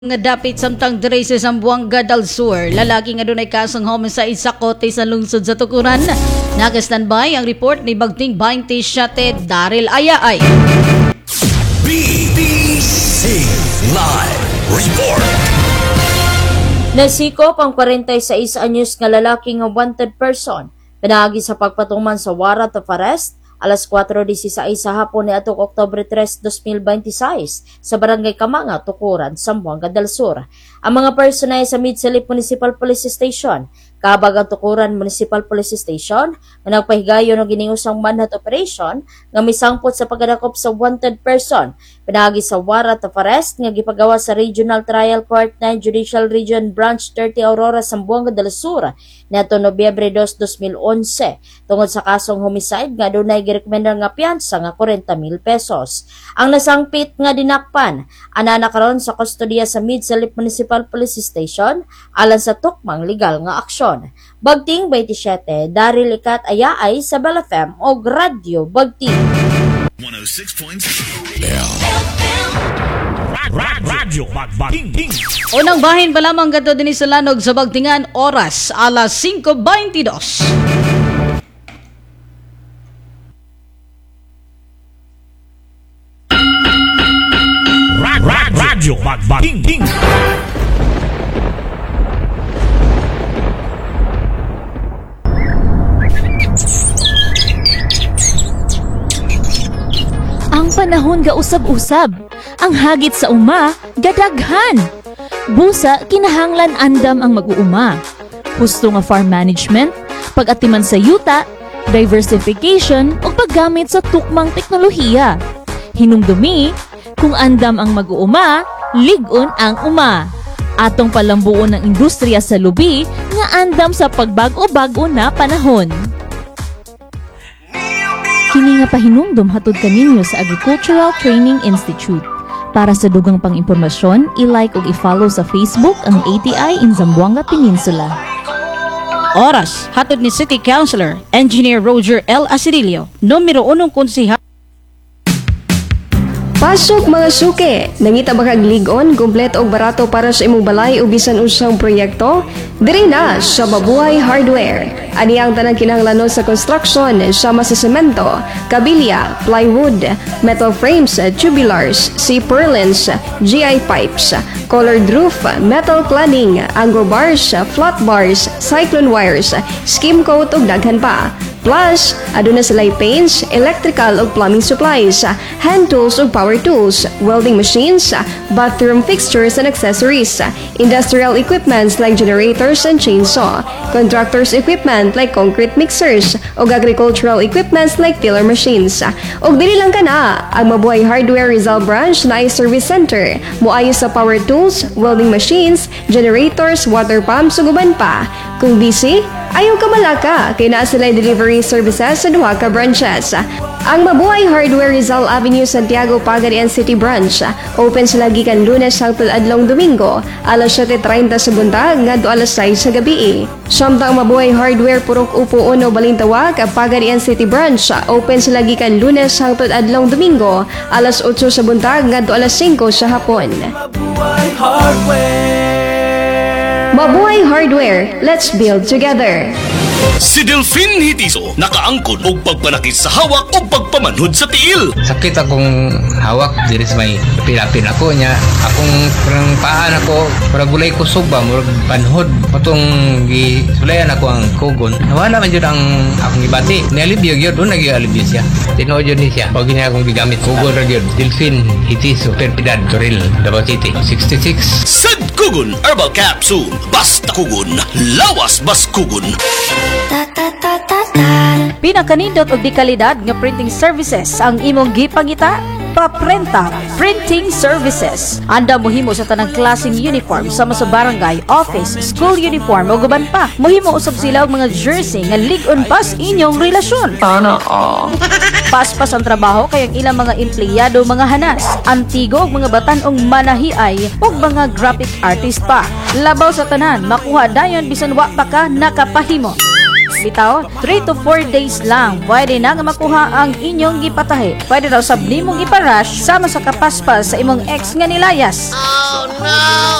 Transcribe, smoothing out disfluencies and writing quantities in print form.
Nga dapit samtang dire sa Zamboanga del Sur, lalaki nga dunay kasong homicide sa kote sa lungsod sa Tukuran. Naka-standby ang report ni Bagting 27 Daryl Ayaay. BBC Live Report. Nasikop ang 46 anyos nga lalaki nga wanted person pinaagi sa pagpatuman sa warrant of arrest alas 4:16 sa hapon ni atong Oktubre 3, 2026 sa Barangay Kamanga, Tukuran, Zamboanga del Sur. Ang mga personay sa Midsilip Municipal Police Station, kabag ang Tukuran Municipal Police Station, nga nagpahigayon ng giniusang manhunt operation nga misangpot sa pagdakop sa wanted person pinagi sa warrant of arrest nga gipagawa sa Regional Trial Court 9 Judicial Region Branch 30 Aurora, Zamboanga del Sur niadtong Nobyembre 2, 2011 tungod sa kasong homicide nga dunay girekomenda nga piyansa nga 40,000 pesos. Ang nasangpit nga dinakpan ana karon sa kustodiya sa Midsilip Municipal Police Station alang sa tukmang legal nga aksyon. Bagting 27 Daryl Ayaay sa Bell FM o Radyo Bagting 106.7 Radyo Bagting. Unang bahin pa lamang gato din sa lanog sa Bagtingan, oras alas 5:22. Radyo Bagting. Ang panahon ga usab-usab, ang hagit sa uma gadaghan. Busa kinahanglan andam ang mag-uuma. Husto nga farm management, pag-atiman sa yuta, diversification o paggamit sa tukmang teknolohiya. Hinumdumi, kung andam ang mag-uuma, ligon ang uma. Atong palambuon ng industriya sa lubi nga andam sa pagbago-bago na panahon. Kini nga pahinumdum hatod kaninyo sa Agricultural Training Institute. Para sa dugang pang-impormasyon, i-like o i-follow sa Facebook ang ATI in Zamboanga Peninsula. Oras hatod ni City Councilor Engineer Roger L. Acirilio, numero 1 konseha. Pasok mga suke! Nangita ba kag ligon, kumpleto og barato para sa imong balay o bisan usang proyekto? Diri na sa Mabuhay Hardware. Ani ang tanang kinahanglanon sa construction sama sa semento, kabilya, plywood, metal frames, tubulars, C-purlins, GI pipes, colored roof, metal cladding, anglo bars, flat bars, cyclone wires, skim coat ug daghan pa. Plus, aduna sila'y paints, electrical ug plumbing supplies, hand tools ug power tools, welding machines, bathroom fixtures and accessories, industrial equipments like generators and chainsaw, contractors equipment like concrete mixers, ug agricultural equipments like tiller machines. Ug dili lang kana, ang Mabuhay Hardware Rizal Branch na service center, moayo sa power tools, welding machines, generators, water pumps ug uban pa. Kung busy, ayaw ka malaka, kay naa sila'y delivery services sa duha ka branches. Ang Mabuhay Hardware Rizal Avenue, Santiago, Pagadian City Branch. Open sila gikan Lunes hangtod adlong Domingo, alas 7:30 sa buntag ngadto alas 6 sa gabi. Samtang Mabuhay Hardware Purok Upo Uno Balintawak, Pagadian City Branch. Open sila gikan Lunes hangtod adlong Domingo, alas 8 sa buntag ngadto alas 5 sa hapon. Mabuhay Hardware, let's build together. Si Delphine Hitiso nakaangkon og pagpanakit sa hawak o pagpamanhod sa tiil. Sakit akong hawak diri sa may pilapin ako niya. Akong parang paan ako, para gulay ko suba, murag panhod. Patong gisulayan ako ang kugon. Nawala man yun ang akong ibati. Nialibyo yun, doon nag-ialibyo siya. Tinood yun siya. Pag niya akong gigamit kugon ra yun. Delphine Hitiso, Perpidad, Toril, Davao City, 66. Sad Kugon Herbal Capsule. Basta kugon, lawas bas kugon. Pinakanindot og di kalidad nga printing services ang imong gipangita. Paprenta Printing Services. Anda mohimo sa tanang klaseng uniform sama sa barangay, office, school uniform o guban pa. Mohimo usab sila og mga jersey nga lig-on pas inyong relasyon. Paspas ang trabaho kay ang ilang mga empleyado mga hanas, antigo og mga batan-ong manahiay ug mga graphic artist pa. Labaw sa tanan, makuha dayon bisan wa pa ka nakapahimo. Bitaw, 3 to 4 days lang pwede na nga makuha ang inyong gipatahi. Pwede raw sab nimong iparush sama sa kapaspas sa imong ex nga nilayas.